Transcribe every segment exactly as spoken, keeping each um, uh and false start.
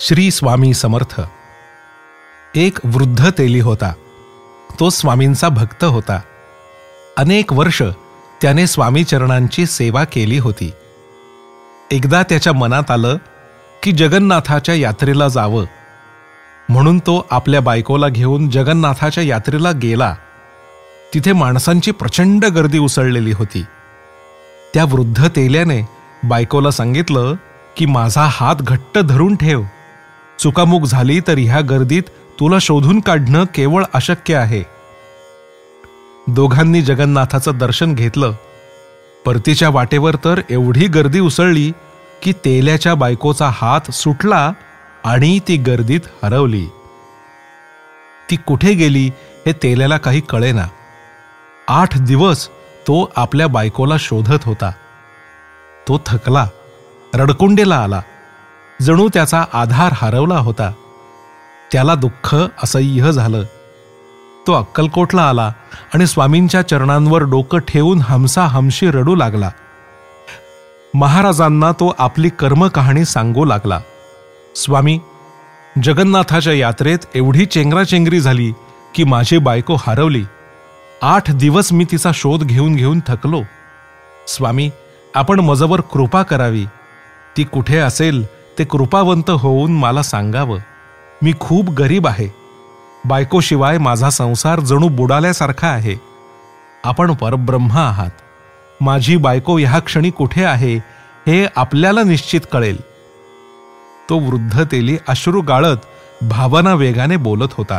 श्री स्वामी समर्थ. एक वृद्ध तेली होता. तो स्वामींचा भक्त होता. अनेक वर्ष त्याने स्वामी चरणांची सेवा केली होती. एकदा त्याच्या मनात आलं की जगन्नाथाच्या यात्रेला जावं, म्हणून तो आपल्या बायकोला घेऊन जगन्नाथाच्या यात्रेला गेला. तिथे माणसांची प्रचंड गर्दी उसळलेली होती. त्या वृद्ध तेल्याने बायकोला सांगितलं की माझा हात घट्ट धरून ठेव, चुकामुक झाली तर ह्या गर्दीत तुला शोधून काढणं केवळ अशक्य आहे. दोघांनी जगन्नाथाचं दर्शन घेतलं. परतीच्या वाटेवर तर एवढी गर्दी उसळली की तेल्याच्या बायकोचा हात सुटला आणि ती गर्दीत हरवली. ती कुठे गेली हे तेल्याला काही कळेना. आठ दिवस तो आपल्या बायकोला शोधत होता. तो थकला, रडकुंडेला आला. जणू त्याचा आधार हरवला होता. त्याला दुःख असह्य झालं. तो अक्कलकोटला आला आणि स्वामींच्या चरणांवर डोकं ठेवून हमसा हमशी रडू लागला. महाराजांना तो आपली कर्मकहाणी सांगू लागला. स्वामी, जगन्नाथाच्या यात्रेत एवढी चेंगराचेंगरी झाली की माझी बायको हरवली. आठ दिवस मी तिचा शोध घेऊन घेऊन थकलो. स्वामी, आपण मजवर कृपा करावी. ती कुठे असेल ते कृपावंत होऊन मला सांगावं. मी खूप गरीब आहे. बायकोशिवाय माझा संसार जणू बुडाल्यासारखा आहे. आपण परब्रह्म आहात. माझी बायको ह्या क्षणी कुठे आहे हे आपल्याला निश्चित कळेल. तो वृद्ध तेली अश्रू गाळत भावना वेगाने बोलत होता.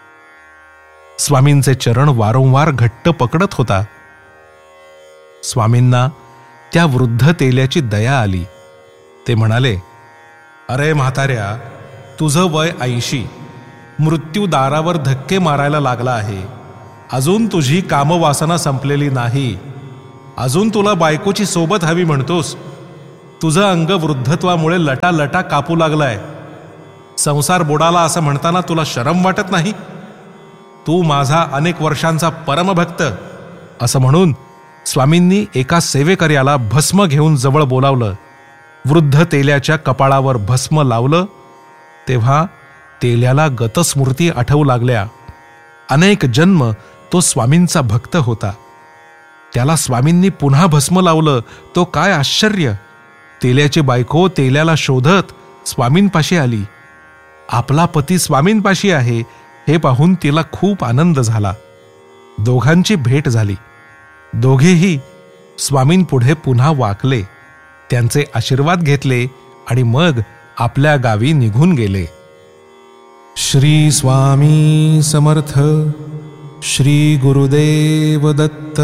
स्वामींचे चरण वारंवार घट्ट पकडत होता. स्वामींना त्या वृद्ध तेल्याची दया आली. ते म्हणाले, अरे म्हाताऱ्या, तुझं वय ऐंशी, मृत्यू दारावर धक्के मारायला लागला आहे. अजून तुझी कामवासना संपलेली नाही. अजून तुला बायकोची सोबत हवी म्हणतोस. तुझं अंग वृद्धत्वामुळे लटालटा कापू लागलाय. संसार बुडाला असं म्हणताना तुला शरम वाटत नाही? तू माझा अनेक वर्षांचा परमभक्त. असं म्हणून स्वामींनी एका सेवेकर्याला भस्म घेऊन जवळ बोलावलं. वृद्ध तेल्याच्या कपाळावर भस्म लावलं तेव्हा तेल्याला गतस्मृती आठवू लागल्या. अनेक जन्म तो स्वामींचा भक्त होता. त्याला स्वामींनी पुन्हा भस्म लावलं. तो काय आश्चर्य! तेल्याची बायको तेल्याला शोधत स्वामींपाशी आली. आपला पती स्वामींपाशी आहे हे पाहून तिला खूप आनंद झाला. दोघांची भेट झाली. दोघेही स्वामींपुढे पुन्हा वाकले, त्यांचे आशीर्वाद घेतले आणि मग आपल्या गावी निघून गेले. श्री स्वामी समर्थ. श्री गुरुदेव दत्त.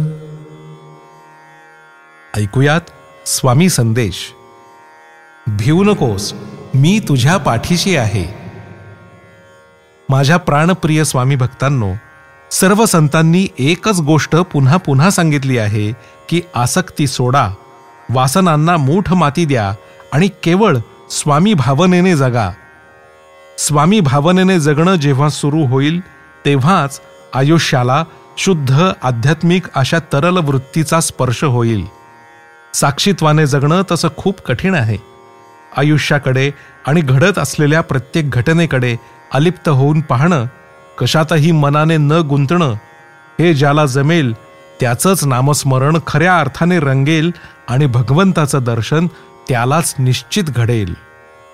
ऐकूयात स्वामी संदेश. भिवू नकोस, मी तुझ्या पाठीशी आहे. माझ्या प्राणप्रिय स्वामी भक्तांनो, सर्व संतांनी एकच गोष्ट पुन्हा पुन्हा सांगितली आहे की आसक्ती सोडा, वासनांना मूठ माती द्या आणि केवळ स्वामी भावनेने जगा. स्वामी भावनेने जगणं जेव्हा सुरू होईल तेव्हाच आयुष्याला शुद्ध आध्यात्मिक अशा तरल वृत्तीचा स्पर्श होईल. साक्षीत्वाने जगणं तसं खूप कठीण आहे. आयुष्याकडे आणि घडत असलेल्या प्रत्येक घटनेकडे अलिप्त होऊन पाहणं, कशातही मनाने न गुंतणं, हे ज्याला जमेल त्याचंच नामस्मरण खऱ्या अर्थाने रंगेल आणि भगवंताचं दर्शन त्यालाच निश्चित घडेल.